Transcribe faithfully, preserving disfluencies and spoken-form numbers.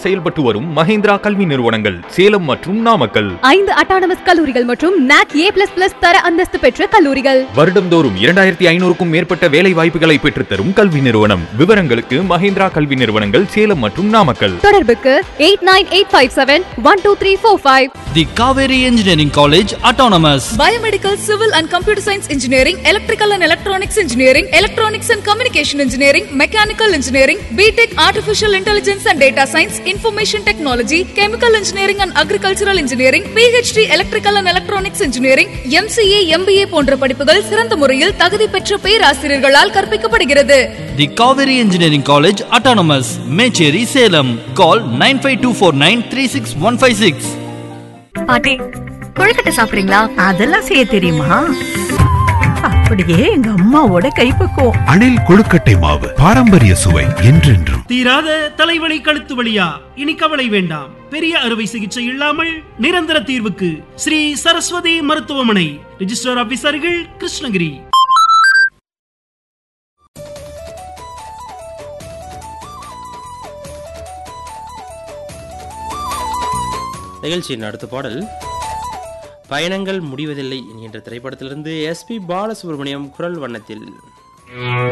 செயல்பட்டு வரும் மஹேந்திரா கல்வி நிறுவனங்கள் சேலம் மற்றும் நாமக்கல். ஐந்து அட்டானமஸ் கல்லூரிகள் மற்றும் நாக் ஏ பிளஸ் பிளஸ் தர அந்தஸ்து பெற்ற கல்லூரிகள். வருடந்தோறும் இரண்டாயிரத்தி ஐநூறுக்கும் மேற்பட்ட வேலை வாய்ப்புகளை பெற்றுத்தரும் கல்வி நிறுவனம். விவரங்களுக்கு மஹேந்திரா கல்வி நிறுவனங்கள் சேலம் மற்றும் நாமக்கல். தொடர்புக்கு eight nine eight five seven one two three four five. The Kaveri Engineering College Autonomous. Biomedical, Civil and Computer Science Engineering, Electrical and Electronics Engineering, Electronics and Communication Engineering, Mechanical Engineering, B Tech Artificial Intelligence and Data Science, Information Technology, Chemical Engineering and Agricultural Engineering, P H D Electrical and Electronics Engineering, M C A, M B A போன்ற படிப்புகள் சிறந்த முறையில் தகுதி பெற்ற பேராசிரியர்களால் கற்பிக்கப்படுகிறது. The Kaveri Engineering College Autonomous. Mecheri Salem. Call nine five two four nine three six one five six. பாட்டி, கொழுக்கட்டை சாப்பிடுறீங்களா? அதெல்லாம் செய்ய தெரியுமா? அப்படியே எங்க அம்மாவோட கைப்பக்குவம். அணில் கொழுக்கட்டை மாவு, பாரம்பரிய சுவை என்றென்றும். தீராத தலைவலி, கழுத்து வலியா? இனி கவலை வேண்டாம். பெரிய அறுவை சிகிச்சை இல்லாமல் நிரந்தர தீர்வுக்கு ஸ்ரீ சரஸ்வதி மருத்துவமனை. ரிஜிஸ்டர் ஆபீசர்கள், கிருஷ்ணகிரி. நிகழ்ச்சியின் அடுத்த பாடல் பயணங்கள் முடிவதில்லை என்கின்ற திரைப்படத்திலிருந்து எஸ் பி பாலசுப்ரமணியம் குரல் வண்ணத்தில்.